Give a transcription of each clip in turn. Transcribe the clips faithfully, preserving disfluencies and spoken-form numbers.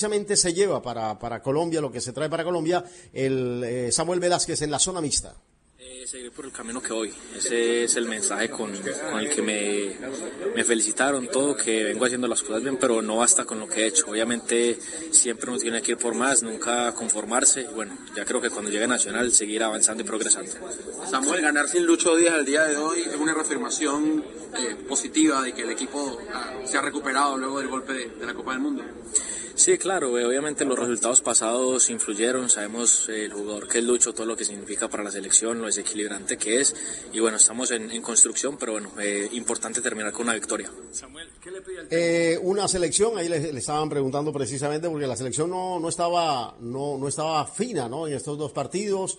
Precisamente se lleva para, para Colombia, lo que se trae para Colombia, el eh, Samuel Velázquez en la zona mixta. Eh, seguir por el camino que voy, ese es el mensaje con, con el que me, me felicitaron, todo, que vengo haciendo las cosas bien, pero no basta con lo que he hecho. Obviamente siempre uno tiene que ir por más, nunca conformarse, y bueno, ya creo que cuando llegue a Nacional seguir avanzando y progresando. Samuel, ganar sin Lucho Díaz al día de hoy es una reafirmación eh, positiva de que el equipo ah, se ha recuperado luego del golpe de, de la Copa del Mundo. Sí, claro, eh, obviamente los resultados pasados influyeron, sabemos eh, el jugador que es Lucho, todo lo que significa para la selección, lo desequilibrante que es, y bueno, estamos en, en construcción, pero bueno, eh, importante terminar con una victoria. Samuel, ¿qué le pide al eh, una selección, ahí le, le estaban preguntando precisamente, porque la selección no, no estaba no, no estaba fina, ¿no?, en estos dos partidos.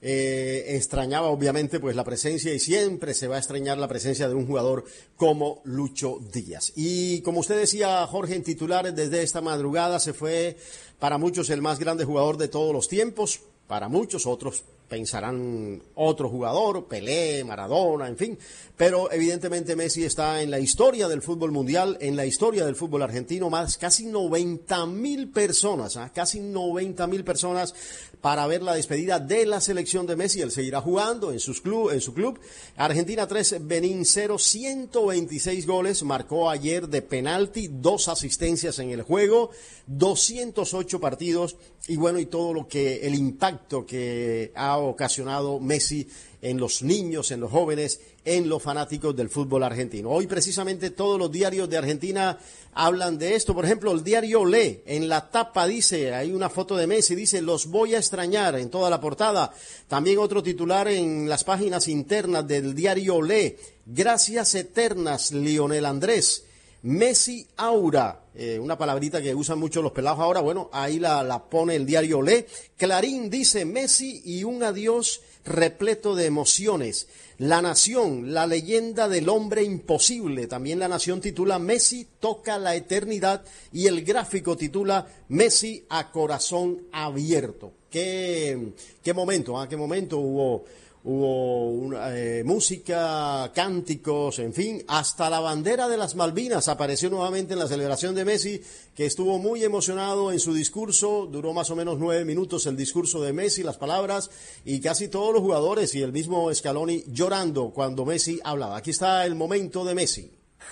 Eh, extrañaba obviamente pues la presencia, y siempre se va a extrañar la presencia de un jugador como Lucho Díaz. Y como usted decía, Jorge, en titulares desde esta madrugada se fue para muchos el más grande jugador de todos los tiempos, para muchos otros pensarán otro jugador, Pelé, Maradona, en fin, pero evidentemente Messi está en la historia del fútbol mundial, en la historia del fútbol argentino, más casi noventa mil personas, ¿eh? casi noventa mil personas para ver la despedida de la selección de Messi. Él seguirá jugando en, sus club, en su club. Argentina tres, Benín cero, ciento veintiséis goles, marcó ayer de penalti, dos asistencias en el juego, doscientos ocho partidos, y bueno, y todo lo que, el impacto que ha ocasionado Messi en los niños, en los jóvenes, en los fanáticos del fútbol argentino. Hoy precisamente todos los diarios de Argentina hablan de esto. Por ejemplo, el diario Le, en la tapa dice, hay una foto de Messi, dice, los voy a extrañar, en toda la portada. También otro titular en las páginas internas del diario Le, gracias eternas, Lionel Andrés. Messi aura, eh, una palabrita que usan mucho los pelados ahora, bueno, ahí la, la pone el diario Le. Clarín dice Messi y un adiós repleto de emociones. La Nación, la leyenda del hombre imposible. También La Nación titula Messi toca la eternidad, y el Gráfico titula Messi a corazón abierto. Qué, qué momento, ¿eh? Qué momento hubo. Hubo una, eh, música, cánticos, en fin, hasta la bandera de las Malvinas apareció nuevamente en la celebración de Messi, que estuvo muy emocionado en su discurso. Duró más o menos nueve minutos el discurso de Messi, las palabras, y casi todos los jugadores y el mismo Scaloni llorando cuando Messi hablaba. Aquí está el momento de Messi.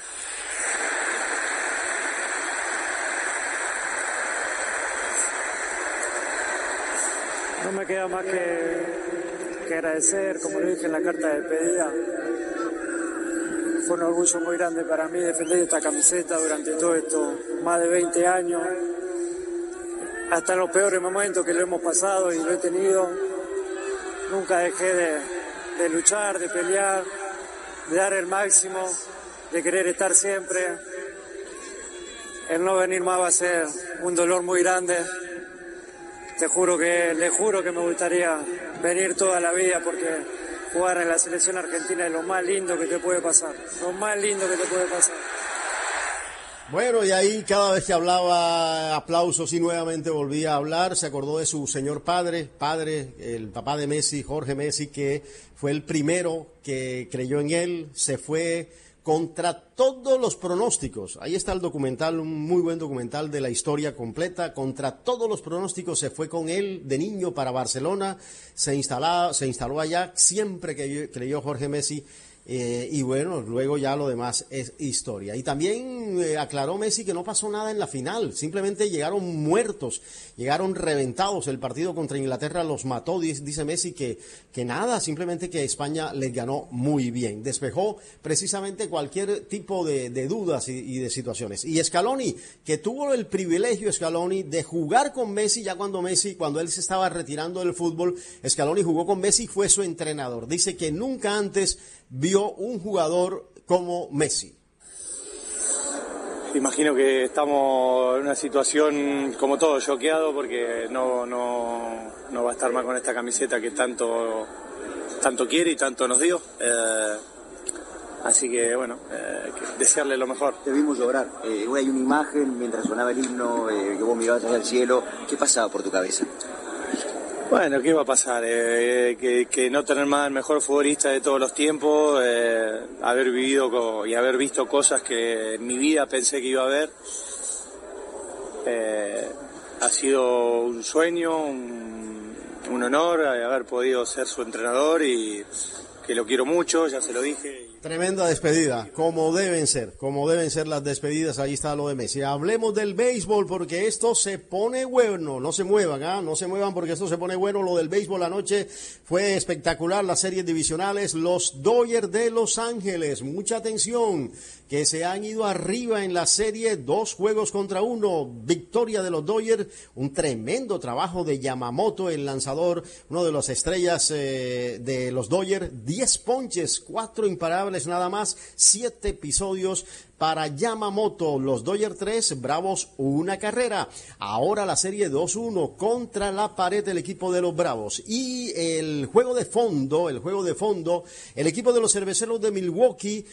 No me queda más que que agradecer, como lo dije en la carta de despedida. Fue un orgullo muy grande para mí defender esta camiseta durante todo esto, más de veinte años, hasta en los peores momentos que lo hemos pasado y lo he tenido. Nunca dejé de, de luchar, de pelear, de dar el máximo, de querer estar siempre. El no venir más va a ser un dolor muy grande. Te juro que, le juro que me gustaría venir toda la vida, porque jugar en la selección argentina es lo más lindo que te puede pasar, lo más lindo que te puede pasar. Bueno, y ahí cada vez que hablaba, aplausos, y nuevamente volvía a hablar, se acordó de su señor padre, padre, el papá de Messi, Jorge Messi, que fue el primero que creyó en él, se fue contra todos los pronósticos. Ahí está el documental, un muy buen documental de la historia completa. Contra todos los pronósticos se fue con él de niño para Barcelona, se instaló, se instaló allá, siempre que creyó Jorge Messi. Eh, y bueno, luego ya lo demás es historia. Y también eh, aclaró Messi que no pasó nada en la final, simplemente llegaron muertos, llegaron reventados. El partido contra Inglaterra los mató, dice, dice Messi que, que nada, simplemente que España les ganó muy bien. Despejó precisamente cualquier tipo de, de dudas y, y de situaciones. Y Scaloni, que tuvo el privilegio, Scaloni, de jugar con Messi ya cuando Messi, cuando él se estaba retirando del fútbol, Scaloni jugó con Messi y fue su entrenador. Dice que nunca antes vio un jugador como Messi. Imagino que estamos en una situación como todo, choqueado, porque no, no, no va a estar más con esta camiseta que tanto, tanto quiere y tanto nos dio. Eh, así que bueno, eh, que desearle lo mejor. Te vimos llorar. Eh, hay una imagen mientras sonaba el himno, eh, que vos mirabas hacia el cielo. ¿Qué pasaba por tu cabeza? Bueno, ¿qué va a pasar? Eh, que, que no tener más el mejor futbolista de todos los tiempos, eh, haber vivido co- y haber visto cosas que en mi vida pensé que iba a ver. Eh, ha sido un sueño, un, un honor haber podido ser su entrenador y que lo quiero mucho, ya se lo dije. Tremenda despedida, como deben ser, como deben ser las despedidas. Ahí está lo de Messi. Hablemos del béisbol porque esto se pone bueno. No se muevan, ¿ah? No se muevan porque esto se pone bueno. Lo del béisbol anoche fue espectacular. Las series divisionales, los Dodgers de Los Ángeles. Mucha atención, que se han ido arriba en la serie, dos juegos contra uno. Victoria de los Dodgers, un tremendo trabajo de Yamamoto, el lanzador, uno de las estrellas eh, de los Dodgers. Diez ponches, cuatro imparables nada más, siete episodios para Yamamoto. Los Dodgers tres, Bravos una carrera. Ahora la serie dos uno contra la pared del equipo de los Bravos. Y el juego de fondo, el juego de fondo, el equipo de los Cerveceros de Milwaukee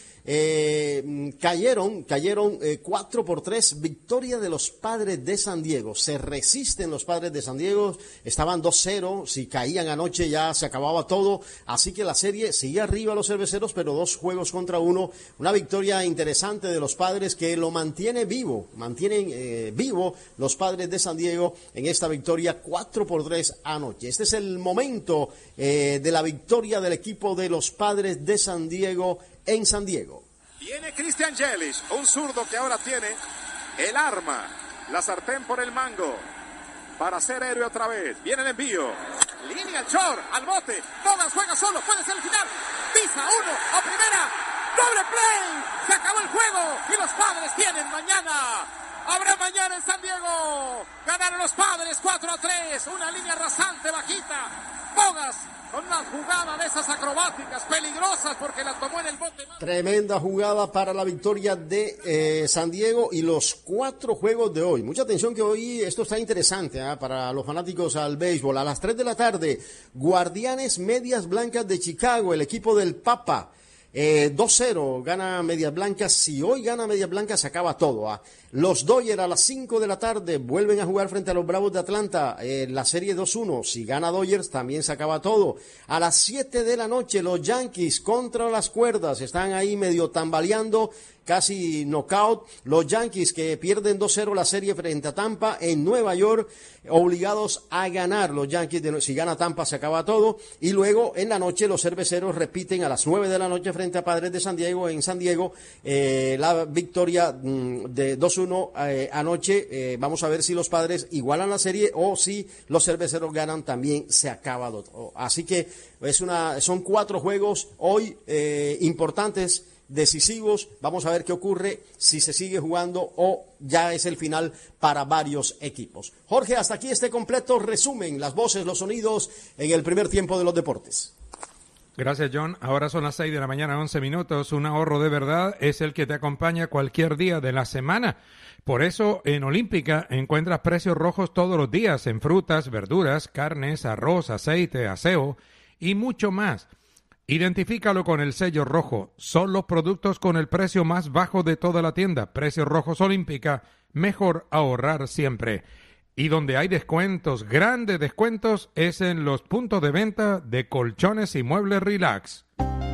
eh, cayeron, cayeron eh, cuatro por tres, victoria de los Padres de San Diego. Se resisten los Padres de San Diego, estaban dos cero, si caían anoche ya se acababa todo, así que la serie sigue arriba los Cerveceros, pero dos juegos contra uno, una victoria interesante de los Padres que lo mantiene vivo, mantienen eh, vivo los Padres de San Diego en esta victoria cuatro por tres anoche. Este es el momento eh, de la victoria del equipo de los Padres de San Diego en San Diego. Viene Christian Yelich, un zurdo que ahora tiene el arma, la sartén por el mango, para ser héroe otra vez. Viene el envío, línea al short, al bote, Bogas juega solo, puede ser el final, pisa uno, a primera, doble play, se acabó el juego y los Padres tienen mañana, habrá mañana en San Diego, ganaron los Padres cuatro a tres, una línea rasante bajita, Bogas con una jugada de esas acrobáticas peligrosas porque la tomó en el bote. Tremenda jugada para la victoria de eh, San Diego y los cuatro juegos de hoy. Mucha atención que hoy esto está interesante ¿eh? para los fanáticos al béisbol. A las tres de la tarde, Guardianes Medias Blancas de Chicago, el equipo del Papa. Eh, dos cero gana Medias Blancas. Si hoy gana Medias Blancas se acaba todo. ¿ah? Los Dodgers a las cinco de la tarde vuelven a jugar frente a los Bravos de Atlanta. Eh, la serie dos uno. Si gana Dodgers también se acaba todo. A las siete de la noche los Yankees contra las cuerdas. Están ahí medio tambaleando. Casi knockout, los Yankees que pierden dos cero la serie frente a Tampa en Nueva York, obligados a ganar los Yankees, de, si gana Tampa se acaba todo, y luego en la noche los Cerveceros repiten a las nueve de la noche frente a Padres de San Diego en San Diego, eh, la victoria mm, de dos uno eh, anoche, eh, vamos a ver si los Padres igualan la serie o si los Cerveceros ganan también se acaba todo. Así que es una, son cuatro juegos hoy eh, importantes, decisivos. Vamos a ver qué ocurre si se sigue jugando o ya es el final para varios equipos. Jorge, hasta aquí este completo resumen, las voces, los sonidos en el primer tiempo de los deportes. Gracias, John. Ahora son las seis de la mañana, once minutos. Un ahorro de verdad es el que te acompaña cualquier día de la semana. Por eso, en Olímpica encuentras precios rojos todos los días en frutas, verduras, carnes, arroz, aceite, aseo y mucho más. Identifícalo con el sello rojo. Son los productos con el precio más bajo de toda la tienda. Precios Rojos Olímpica. Mejor ahorrar siempre. Y donde hay descuentos, grandes descuentos, es en los puntos de venta de colchones y muebles Relax.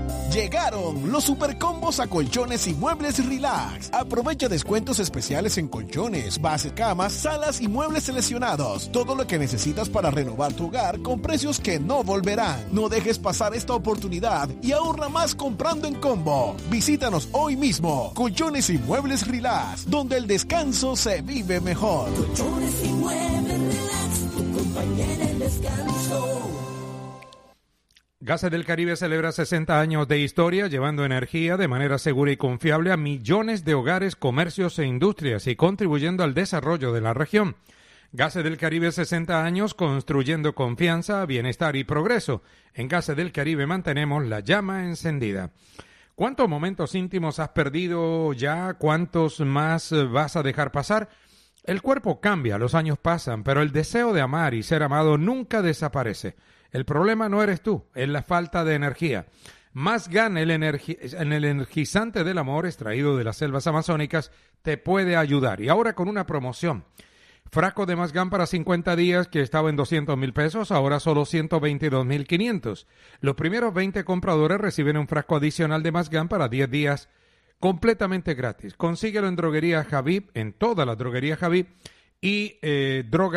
Llegaron los supercombos a Colchones y Muebles Relax. Aprovecha descuentos especiales en colchones, bases, camas, salas y muebles seleccionados. Todo lo que necesitas para renovar tu hogar con precios que no volverán. No dejes pasar esta oportunidad y ahorra más comprando en combo. Visítanos hoy mismo. Colchones y Muebles Relax, donde el descanso se vive mejor. Colchones y Muebles Relax, tu compañía en el descanso. Gases del Caribe celebra sesenta años de historia, llevando energía de manera segura y confiable a millones de hogares, comercios e industrias y contribuyendo al desarrollo de la región. Gases del Caribe, sesenta años, construyendo confianza, bienestar y progreso. En Gases del Caribe mantenemos la llama encendida. ¿Cuántos momentos íntimos has perdido ya? ¿Cuántos más vas a dejar pasar? El cuerpo cambia, los años pasan, pero el deseo de amar y ser amado nunca desaparece. El problema no eres tú, es la falta de energía. Más Gana, el, energi- en el energizante del amor extraído de las selvas amazónicas, te puede ayudar. Y ahora con una promoción. Frasco de Más Gan para cincuenta días que estaba en doscientos mil pesos, ahora solo ciento veintidós mil quinientos. Los primeros veinte compradores reciben un frasco adicional de Más Gan para diez días completamente gratis. Consíguelo en Droguería Javib, en toda la Droguería Javib y eh, Droga